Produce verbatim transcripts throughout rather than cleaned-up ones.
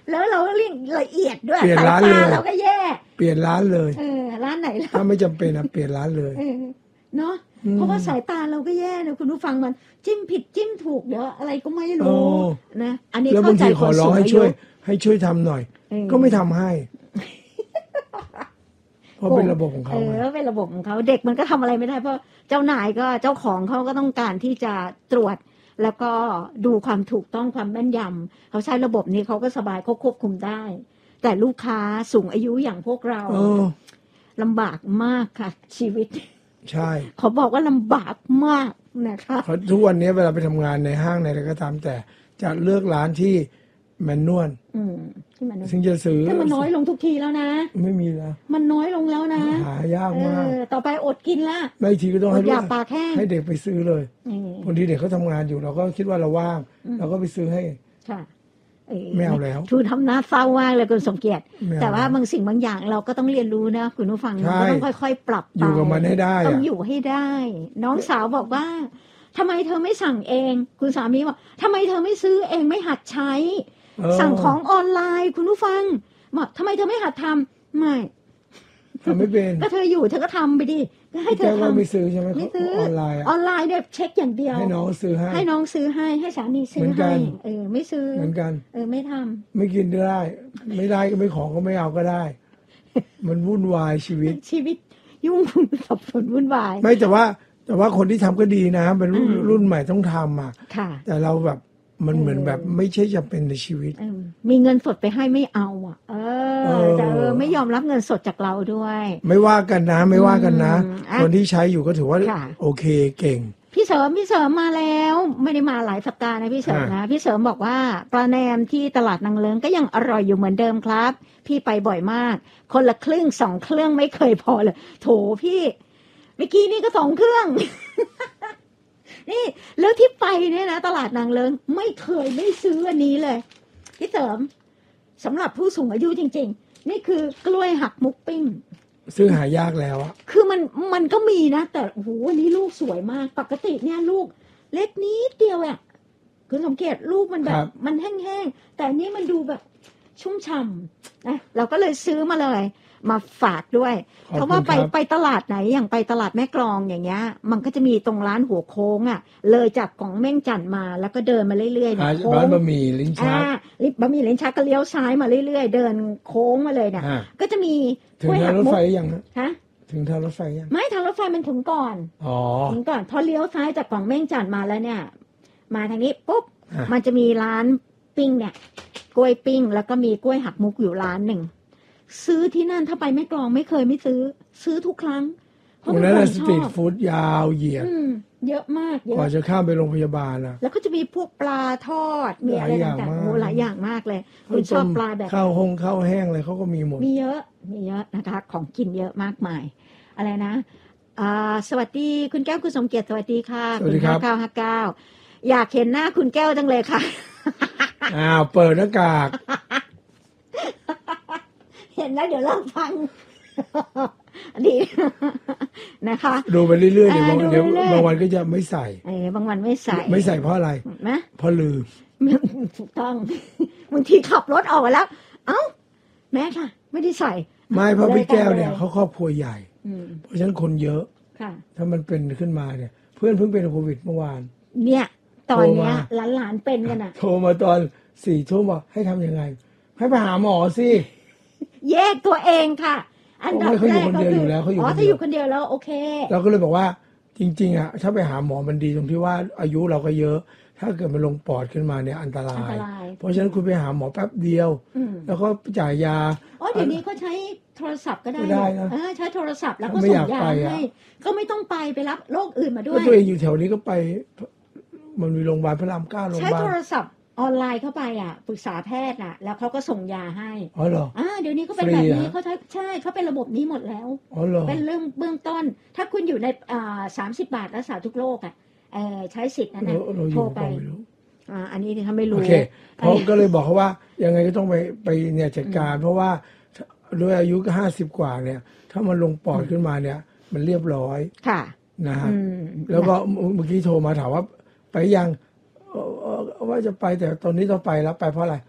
แล้วเราเรียกละเอียดด้วยเปลี่ยนร้านเลยเราก็แย่เปลี่ยนร้านเลยเออร้านไหนล่ะถ้าไม่จำเป็นอะเปลี่ยนร้านเลยเนาะเพราะว่าสายตาเราก็แย่นะคุณผู้ฟังมันจิ้มผิดจิ้มถูกเดี๋ยวอะไรก็ไม่รู้นะอันนี้เข้าใจขอร้องให้ช่วยให้ช่วยทำหน่อยก็ไม่ทำให้เพราะเป็นระบบของเขาเออเป็นระบบของเขาเด็กมันก็ทำอะไรไม่ได้เพราะเจ้านายก็เจ้าของเขาก็ต้องการที่จะตรวจแล้วก็ดูความถูกต้องความแม่นยำเขาใช้ระบบนี้เขาก็สบายเขาควบคุมได้แต่ลูกค้าสูงอายุอย่างพวกเราลำบากมากค่ะชีวิตใช่เขาบอกว่าลำบากมากนะคะทุกวันนี้เวลาไปทำงานในห้างในอะไรก็ตามแต่จะเลือกร้านที่แมนนวลซึ่งจะซื้อแต่มันน้อยลงทุกทีแล้วนะไม่มีแล้วมันน้อยลงแล้วนะหายากมากต่อไปอดกินละไม่ทีก็ต้องให้ลูกให้เด็กไปซื้อเลยบางทีเด็กเขาทำงานอยู่เราก็คิดว่าเราว่างเราก็ไปซื้อให้ค่ะไม่เอาแล้วทูทำหน้าเศร้ามากเลยคุณสมเกียรติแต่ว่าบางสิ่งบางอย่างเราก็ต้องเรียนรู้นะคุณผู้ฟังเราก็ต้องค่อยๆปรับอยู่กับมันให้ได้ต้องอยู่ให้ได้น้องสาวบอกว่าทำไมเธอไม่สั่งเองคุณสามีบอกทำไมเธอไม่ซื้อเองไม่หัดใช้สั่งของออนไลน์คุณผู้ฟังบอกทำไมเธอไม่หัดทำไม่ทำไม่เป็นก็เธออยู่เธอก็ทำไปดิให้เธอทำไม่ซื้อใช่ไหมไม่ซื้อออนไลน์ออนไลน์เนี่ยเช็คอย่างเดียวให้น้องซื้อให้ให้น้องซื้อให้ให้สามีซื้อให้เออไม่ซื้อเหมือนกันเออไม่ทำไม่กินได้ไม่ได้ก็ไม่ของก็ไม่เอาก็ได้มันวุ่นวายชีวิตชีวิตยุ่งสับสนวุ่นวายไม่แต่ว่าแต่ว่าคนที่ทำก็ดีนะเป็นรุ่นรุ่นใหม่ต้องทำอ่ะแต่เราแบบมันเหมือนแบบไม่ใช่จำเป็นในชีวิตมีเงินสดไปให้ไม่เอาอ่ะเออแต่เออไม่ยอมรับเงินสดจากเราด้วยไม่ว่ากันนะไม่ว่ากันนะคนที่ใช้อยู่ก็ถือว่าโอเคเก่งพี่เสริมพี่เสริมมาแล้วไม่ได้มาหลายสัปดาห์นะพี่เสริมนะพี่เสริมบอกว่าปลาแนมที่ตลาดนางเลิ้งก็ยังอร่อยอยู่เหมือนเดิมครับพี่ไปบ่อยมากคนละครึ่งสองเครื่องไม่เคยพอเลยโถพี่เมื่อกี้นี่ก็สองเครื่องนี่แล้วที่ไปเนี่ยนะตลาดนางเลิ้งไม่เคยไม่ซื้ออันนี้เลยพี่เสริมสำหรับผู้สูงอายุจริงๆนี่คือกล้วยหักมุกปิ้งซึ่งหายากแล้วอะคือมันมันก็มีนะแต่โอ้โหวันนี้ลูกสวยมากปกติเนี่ยลูกเล็กนิดเดียวอะคุณสมเกียรติลูกมันแบบมันแห้งๆแต่อันนี้มันดูแบบชุ่มฉ่ำนะเราก็เลยซื้อมาเลยมาฝากด้วยเพราะว่าไปไปตลาดไหนอย่างไปตลาดแม่กลองอย่างเงี้ยมันก็จะมีตรงร้านหัวโค้งอ่ะเลยจากของเม่งจันมาแล้วก็เดินมาเรื่อยๆเนี่ยร้านบะหมี่ลิ้นชักบะหมี่ลิ้นชักก็เลี้ยวซ้ายมาเรื่อยๆเดินโค้งมาเลยเนี่ยก็จะมีถึงทางรถไฟยังฮะถึงทางรถไฟยังไม่ทางรถไฟมันถึงก่อนอ๋อถึงก่อนพอเลี้ยวซ้ายจากของเม่งจันมาแล้วเนี่ยมาทางนี้ปุ๊บมันจะมีร้านปิ้งเนี่ยกล้วยปิ้งแล้วก็มีกล้วยหักมุกอยู่ร้านหนึ่งซื้อที่นั่นถ้าไปแม่กลองไม่เคยไม่ซื้อซื้อทุกครั้งเพราะมันสตรีทฟู้ดยาวเหยียดเยอะมากเยอะกว่าจะข้ามไปโรงพยาบาลนะแล้วก็จะมีพวกปลาทอดมีอะไรต่างๆโอ้หลายอย่างมากเลยคุณชอบปลาแบบข้าวหงข้าวแห้งอะไรเขาก็มีหมดมีเยอะมีเยอะนะคะของกินเยอะมากมายอะไรนะอ่าสวัสดีคุณแก้วคุณสมเกียรติสวัสดีค่ะคุณห้าเก้าห้าเก้าอยากเห็นหน้าคุณแก้วจังเลยค่ะอ้าวเปิดหน้ากากเห็นแล้วเดี๋ยวเล่าฟังดีนะคะดูไปเรื่อยๆเดี๋ยวเดี๋ยวบางวันก็จะไม่ใส่เออบางวันไม่ใส่ไม่ใส่เพราะอะไรนะเพราะลืมถูกต้องบางทีขับรถออกมาแล้วเอ้าแม่ค่ะไม่ได้ใส่ไม่เพราะพี่แก้วเนี่ยเขาครอบครัวใหญ่เพราะฉะนั้นคนเยอะถ้ามันเป็นขึ้นมาเนี่ยเพื่อนเพิ่งเป็นโควิดเมื่อวานเนี่ยตอนเนี้ยหลานๆเป็นกันอ่ะโทรมาตอนสี่ทุ่มบอกให้ทำยังไงให้ไปหาหมอสิแยกตัวเองค่ะอันดับแรกก็คืออ๋อถ้าอยู่คนเดียวแล้วโอเคเราก็เลยบอกว่าจริงๆอ่ะถ้าไปหาหมอมันดีตรงที่ว่าอายุเราก็เยอะถ้าเกิดมันลงปอดขึ้นมาเนี่ยอันตรายเพราะฉะนั้นคุณไปหาหมอแป๊บเดียวแล้วก็จ่ายยาอ๋อเดี๋ยวนี้เขาใช้โทรศัพท์ก็ได้นะใช้โทรศัพท์แล้วก็ส่งยาให้ก็ไม่ต้องไปไปรับโรคอื่นมาด้วยตัวเองอยู่แถวนี้ก็ไปมันมีโรงพยาบาลพระรามเก้าโรงพยาบาลใช้โทรศัพท์ออนไลน์เข้าไปอ่ะปรึกษาแพทย์อ่ะแล้วเขาก็ส่งยาให้อ๋อเหรออ่าเดี๋ยวนี้เขาเป็นแบบนี้เขาใช้ใช่เขาเป็นระบบนี้หมดแล้วอ๋อเหรอเป็นเรื่องเบื้องต้นถ้าคุณอยู่ในอ่าสามสิบบาทรักษาทุกโรคอ่ะเออใช้สิทธิ์นั้นนะโทรไปอ่าอันนี้เขาไม่รู้โอเคผมก็เลยบอกเขาว่ายังไงก็ต้องไปไปเนี่ยจัดการเพราะว่าด้วยอายุห้าสิบกว่าเนี่ยถ้ามันลงปอดขึ้นมาเนี่ยมันเรียบร้อยค่ะนะฮะแล้วก็เมื่อกี้โทรมาถามว่าไปยังว่าจะไปแต่ตอนนี้ต้องไปแล้วไปเพราะอะไร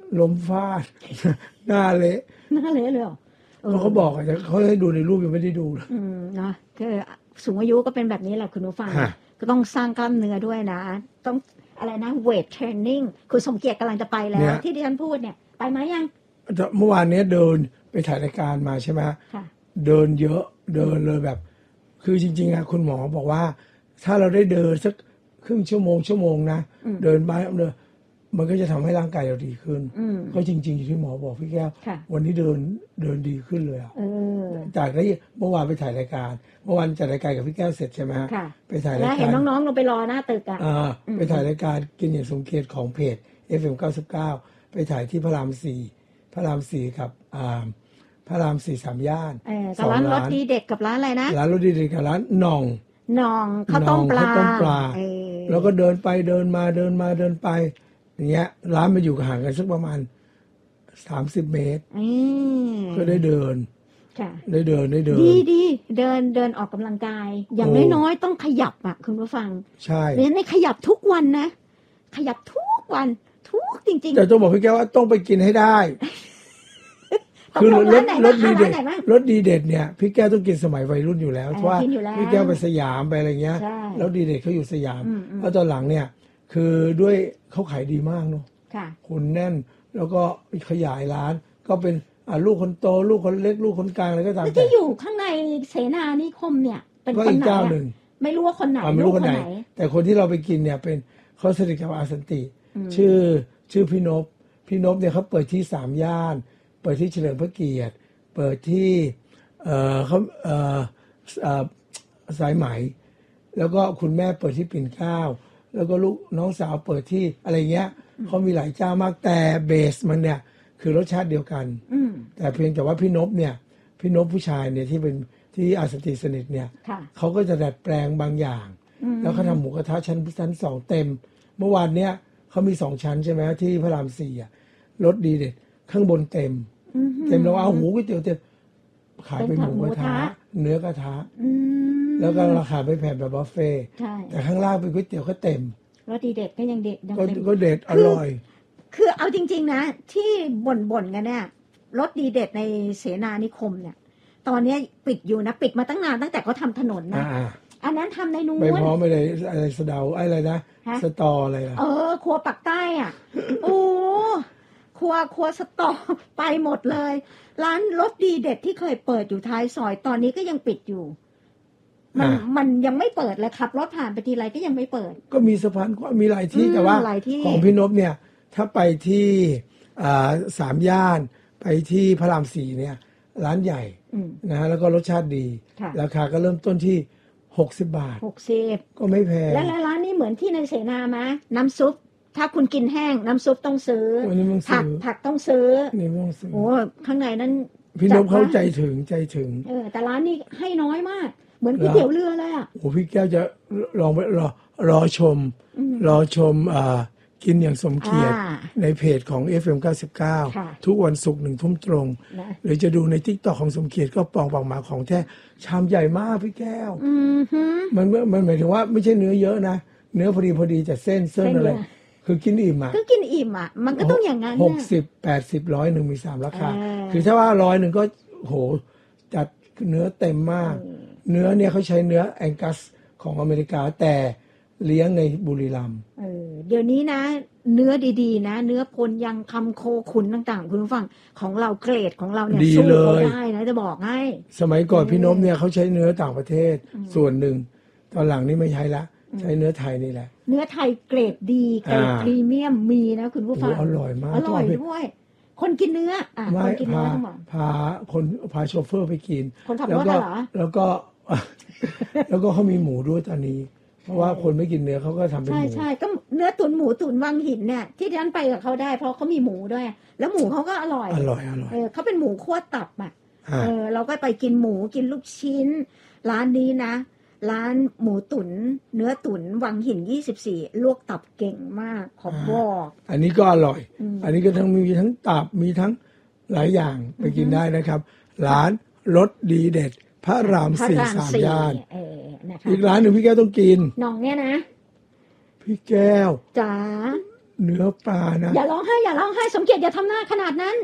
ล้มฟาด หน้าเละหน้าเละเลยเหรอเขาเขาบอกอ่ะเขาให้ดูในรูปยังไม่ได้ดูเลยอืมเนาะคือสูงอายุก็เป็นแบบนี้แหละคุณผู้ฟังฮะก็ต้องสร้างกล้ามเนื้อด้วยนะ ต้องอะไรนะเวทเทรนนิ่งคุณสมเกียรติกำลังจะไปแล้ว ที่ดิฉันพูดเนี่ยไปไหมยังเมื่อวานนี้เดินไปถ่ายรายการมาใช่ไหมค่ะเดินเยอะเดินเลยแบบ คือจริงๆอะคุณหมอบอกว่า ถ้าเราได้เดินสักครึ่งชั่วโมงชั่วโมงนะเดินไปเดินมันก็จะทำให้ร่างกายเราดีขึ้นก็จริงๆอยู่ที่หมอบอกพี่แก้ววันนี้เดินเดินดีขึ้นเลยอะจากที่เมื่อวานไปถ่ายรายการเมื่อวานจัดรายการกับพี่แก้วเสร็จใช่ไหมไปถ่ายรายการแล้วเห็นน้องๆลงไปรอหน้าตึกอ่ะไปถ่ายรายการกินอย่างสมเกียรติของเพจ เอฟ เอ็ม เก้าสิบเก้าไปถ่ายที่พระรามสี่พระรามสี่กับพระรามสี่สามย่านสองร้านรถดีเด็ดกับร้านอะไรนะร้านรถดีเด็ดกับร้านหน่องหน่องข้าวต้มปลาข้าวต้มปลาแล้วก็เดินไปเดินมาเดินมาเดินไปอย่างเงี้ยร้านมันอยู่ห่างกันสักประมาณสามสิบเมตรก็ได้เดินได้เดินได้เดินดีดีเดินเดินออกกำลังกายอย่างน้อยๆต้องขยับอ่ะคุณผู้ฟังใช่เรียนในขยับทุกวันนะขยับทุกวันทุกจริงๆแต่ต้องบอกพี่แก้วว่าต้องไปกินให้ได้คือรถรถดีเด็ดรถดีเด็ดเนี่ยพี่แก้วต้องกินสมัยวัยรุ่นอยู่แล้วเพราะว่าพี่แก้วไปสยามไปอะไรเงี้ยแล้วดีเด็ดเขาอยู่สยามแล้วตอนหลังเนี่ยคือด้วยเขาขายดีมากเนาะคนแน่นแล้วก็ขยายร้านก็เป็นลูกคนโตลูกคนเล็กลูกคนกลางอะไรก็ตามแต่ที่อยู่ข้างในเสนานิคมเนี่ยเป็นคนไหนไม่รู้ว่าคนไหนไม่รู้คนไหนแต่คนที่เราไปกินเนี่ยเป็นเขาสนิทกับอาสันติชื่อชื่อพี่นพพี่นพเนี่ยเขาเปิดที่สามย่านเปิดที่เฉลิมพระเกียรติเปิดที่เอ่อเขาเอ่อเอ่อสายไหมแล้วก็คุณแม่เปิดที่ปิ่นเกล้าแล้วก็ลูกน้องสาวเปิดที่อะไรเงี้ยเขามีหลายเจ้ามากแต่เบสมันเนี่ยคือรสชาติเดียวกันแต่เพียงแต่ว่าพี่นพเนี่ยพี่นพผู้ชายเนี่ยที่เป็นที่อาสติสนิทเนี่ยเขาก็จะดัดแปลงบางอย่างแล้วเขาทำหมูกระทะชั้นชั้นสองเต็มเมื่อวานเนี้ยเขามีสองชั้นใช่ไหมที่พระรามสี่อ่ะรสดีเด็ดข้างบนเต็มเต็มแล้วเอาหมูก๋วยเตี๋ยวเต็มขายเป็นหมูกระทะเนื้อกระทะแล้วก็ราคาไม่แพงแบบบุฟเฟ่แต่ข้างล่างเป็นก๋วยเตี๋ยวก็เต็มรสดีเด็ดก็ยังเด็ดยังเต็มก็เด็ดอร่อยคือเอาจริงๆนะที่บ่นๆกันเนี่ยรสดีเด็ดในเสนานิคมเนี่ยตอนนี้ปิดอยู่นะปิดมาตั้งนานตั้งแต่เขาทำถนนนะอันนั้นทำในนู้นไม่พร้อมอะไรอะไรสะเดาอะไรนะสตออะไรเออครัวปักใต้อ่ะโอ้ครัวครัวสตอไปหมดเลยร้านรสดีเด็ดที่เคยเปิดอยู่ท้ายซอยตอนนี้ก็ยังปิดอยู่มันมันยังไม่เปิดเลยขับรถผ่านไปทีไรก็ยังไม่เปิดก็มีสะพานก็มีหลายที่แต่ว่าของพี่นพเนี่ยถ้าไปที่สามย่านไปที่พระรามสี่เนี่ยร้านใหญ่นะฮะแล้วก็รสชาติดีราคาก็เริ่มต้นที่หกสิบบาทหกสิบก็ไม่แพงและร้านนี้เหมือนที่ในเสนาไหมน้ำซุปถ้าคุณกินแห้งน้ำซุปต้องซื้อผักผักต้องซื้อนี่ต้องซื้อโอ้ข้างในนั้นพี่นพเข้าใจถึงใจถึงเออแต่ร้านนี้ให้น้อยมากเหมือนก๋วยเตี๋ยวเรือเลยอ่ะโอ้พี่แก้วจะลองไปรอรอชมรอชมอ่ากินอย่างสมเกียรติในเพจของ เอฟ เอ็ม เก้าสิบเก้า ทุกวันศุกร์หนึ่งทุ่มตรงหรือจะดูใน TikTok ของสมเกียรติก็ปองปากหมาของแท้ชามใหญ่มากพี่แก้วมันมันหมายถึงว่าไม่ใช่เนื้อเยอะนะเนื้อพอดีพอดีแต่เส้นเส้นอะไรคือกินอิ่มอ่ะคือกินอิ่มอ่ะมันก็ต้องอย่างนั้นหกสิบแปดสิบร้อยหนึ่งมีสามราคาคือถ้าว่าร้อยหนึ่งก็โหจัดเนื้อเต็มมากเนื้อเนี่ยเขาใช้เนื้อแองกัสของอเมริกาแต่เลี้ยงในบุรีรัมย์เออเดี๋ยวนี้นะเนื้อดีๆนะเนื้อพลยังคำโคขุนต่างๆคุณผู้ฟังของเราเกรดของเราเนี่ยสู้เขาได้นะจะบอกให้สมัยก่อนพี่นพเนี่ยเขาใช้เนื้อต่างประเทศส่วนหนึ่งตอนหลังนี่ไม่ใช้ละใช้เนื้อไทยนี่แหละเนื้อไทยเกรดดีเกรดพรีเมียมมีนะคุณผู้ฟังอร่อยมากอร่อยด้วยคนกินเนื้ออ่ะคนกินเนื้อต้องบอกพาคนพาโชเฟอร์ไปกินคนขับรถเหรอแล้วก็แล้วก็เขามีหมูด้วยตอนนี้เพราะว่าคนไม่กินเนื้อเขาก็ทำเป็นหมูใช่ใช่ก็เนื้อตุ๋นหมูตุ๋นวังหินเนี่ยที่ฉันไปกับเขาได้เพราะเขามีหมูด้วยแล้วหมูเขาก็อร่อยอร่อยอร่อยเออเขาเป็นหมูคั่วตับอ่ะเออเราก็ไปกินหมูกินลูกชิ้นร้านนี้นะร้านหมูตุ๋นเนื้อตุ๋นวังหินยี่สิบสี่ลวกตับเก่งมากขอบอกอันนี้ก็อร่อยอันนี้ก็ทั้งมีทั้งตับมีทั้งหลายอย่างไปกินได้นะครับร้านรสดีเด็ดพระรามสี่สามย่านอีกร้านหนึ่งพี่แก้วต้องกินน้องเนี่ยนะพี่แก้วจ๋าเนื้อปลานะอย่าร้องไห้อย่าร้องไห้สมเกียรติอย่าทำหน้าขนาดนั้น